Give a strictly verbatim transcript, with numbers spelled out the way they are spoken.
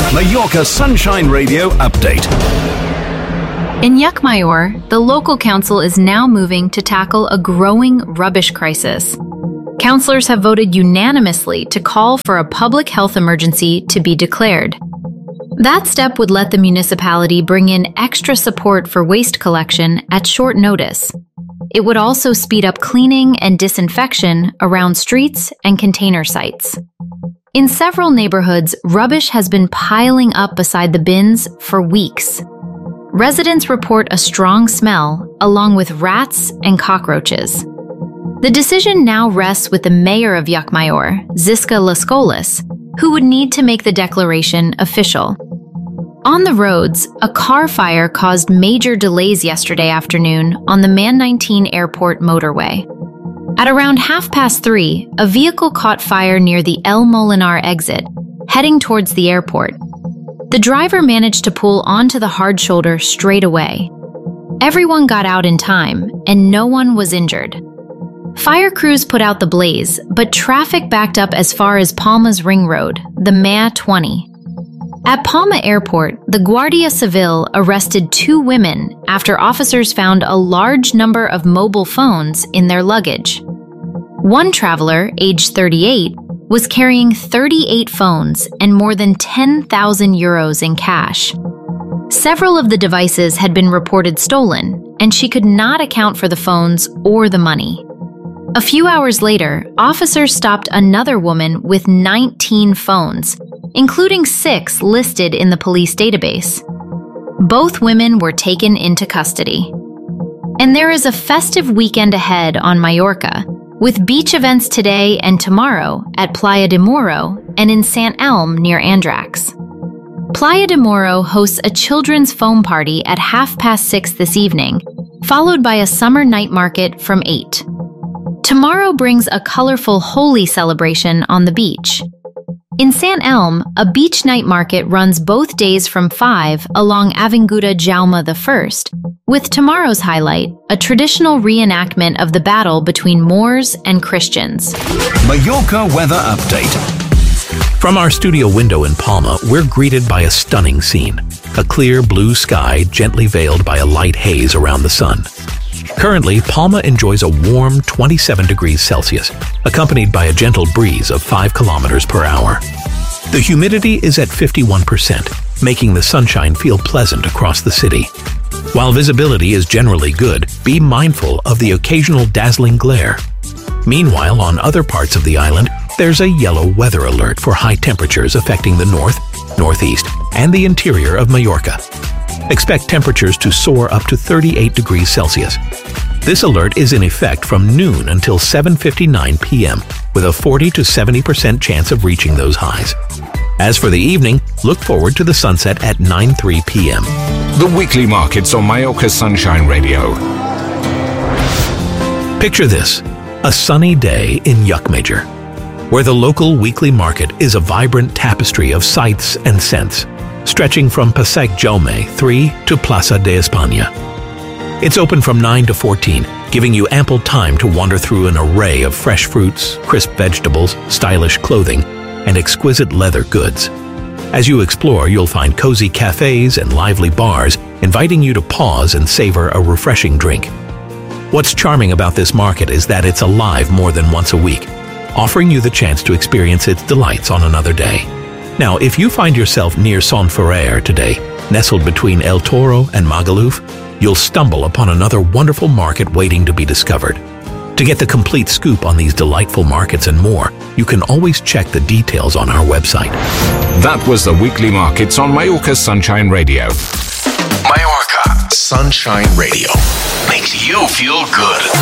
Mallorca Sunshine Radio update. In Llucmajor, the local council is now moving to tackle a growing rubbish crisis. Councillors have voted unanimously to call for a public health emergency to be declared. That step would let the municipality bring in extra support for waste collection at short notice. It would also speed up cleaning and disinfection around streets and container sites. In several neighborhoods, rubbish has been piling up beside the bins for weeks. Residents report a strong smell, along with rats and cockroaches. The decision now rests with the mayor of Llucmajor, Zisca Lascolas, who would need to make the declaration official. On the roads, a car fire caused major delays yesterday afternoon on the Man nineteen Airport motorway. At around half past three, a vehicle caught fire near the El Molinar exit, heading towards the airport. The driver managed to pull onto the hard shoulder straight away. Everyone got out in time, and no one was injured. Fire crews put out the blaze, but traffic backed up as far as Palma's Ring Road, the M A twenty. At Palma Airport, the Guardia Civil arrested two women after officers found a large number of mobile phones in their luggage. One traveler, aged thirty-eight, was carrying thirty-eight phones and more than ten thousand euros in cash. Several of the devices had been reported stolen, and she could not account for the phones or the money. A few hours later, officers stopped another woman with nineteen phones, including six listed in the police database. Both women were taken into custody. And there is a festive weekend ahead on Mallorca, with beach events today and tomorrow at Playa de Moro and in Sant Elm near Andrax. Playa de Moro hosts a children's foam party at half past six this evening, followed by a summer night market from eight. Tomorrow brings a colorful Holi celebration on the beach. In Sant Elm, a beach night market runs both days from five along Avinguda Jaume the First, with tomorrow's highlight, a traditional reenactment of the battle between Moors and Christians. Mallorca weather update. From our studio window in Palma, we're greeted by a stunning scene. A clear blue sky gently veiled by a light haze around the sun. Currently, Palma enjoys a warm twenty-seven degrees Celsius, accompanied by a gentle breeze of five kilometers per hour. The humidity is at fifty-one percent, making the sunshine feel pleasant across the city. While visibility is generally good, be mindful of the occasional dazzling glare. Meanwhile, on other parts of the island, there's a yellow weather alert for high temperatures affecting the north, northeast, and the interior of Mallorca. Expect temperatures to soar up to thirty-eight degrees Celsius. This alert is in effect from noon until seven fifty-nine p m, with a forty to seventy percent chance of reaching those highs. As for the evening, look forward to the sunset at nine oh three p m The weekly markets on Mallorca Sunshine Radio. Picture this, a sunny day in Llucmajor, where the local weekly market is a vibrant tapestry of sights and scents, stretching from Passeig Jaume three to Plaza de España. It's open from nine to fourteen, giving you ample time to wander through an array of fresh fruits, crisp vegetables, stylish clothing, and exquisite leather goods. As you explore, you'll find cozy cafes and lively bars, inviting you to pause and savor a refreshing drink. What's charming about this market is that it's alive more than once a week, offering you the chance to experience its delights on another day. Now, if you find yourself near Son Ferrer today, nestled between El Toro and Magaluf, you'll stumble upon another wonderful market waiting to be discovered. To get the complete scoop on these delightful markets and more, you can always check the details on our website. That was the weekly markets on Mallorca Sunshine Radio. Mallorca Sunshine Radio makes you feel good.